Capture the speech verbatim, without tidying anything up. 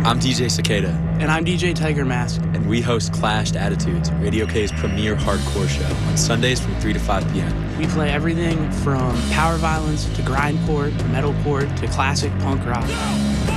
I'm D J Cicada. And I'm D J Tiger Mask. And we host Clashed Attitudes, Radio K's premier hardcore show, on Sundays from three to five p.m. We play everything from power violence to grindcore to metalcore to classic punk rock.